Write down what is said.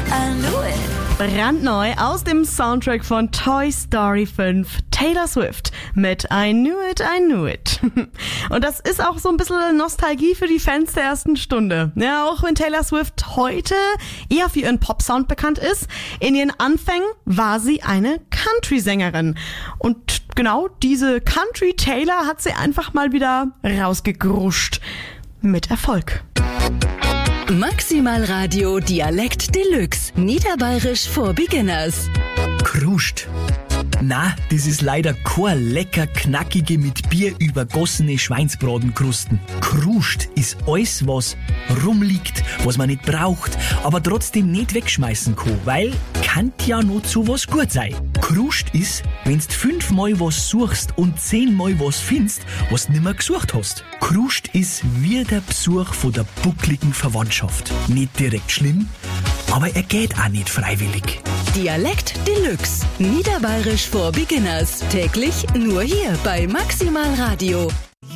I knew it. Brandneu aus dem Soundtrack von Toy Story 5, Taylor Swift mit I Knew It, I Knew It. Und das ist auch so ein bisschen Nostalgie für die Fans der ersten Stunde. Ja, auch wenn Taylor Swift heute eher für ihren Pop-Sound bekannt ist, in ihren Anfängen war sie eine Country-Sängerin. Und genau diese Country-Taylor hat sie einfach mal wieder rausgegruscht. Mit Erfolg. Maximal Radio Dialekt Deluxe. Niederbayerisch for Beginners. Kruscht. Na, das ist leider kein lecker, knackige, mit Bier übergossene Schweinsbratenkrusten. Kruscht ist alles, was rumliegt, was man nicht braucht, aber trotzdem nicht wegschmeißen kann, weil kann ja noch zu was gut sein. Kruscht ist, wenn's 5-mal was suchst und 10-mal was findest, was nimmer gesucht hast. Kruscht ist wie der Besuch von der buckligen Verwandtschaft. Nicht direkt schlimm, aber er geht auch nicht freiwillig. Dialekt Deluxe. Niederbayerisch for Beginners. Täglich nur hier bei Maximal Radio.